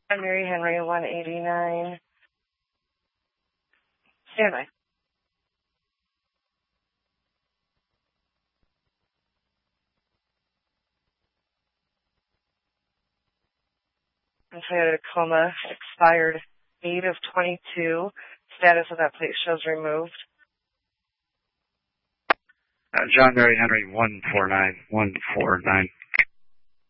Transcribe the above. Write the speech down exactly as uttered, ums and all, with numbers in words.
I'm Mary Henry, one eighty-nine. Stand by. I'm Toyota Tacoma, expired eight of twenty-two. Status of that plate shows removed. Uh, John Mary Henry, one four nine, one four nine.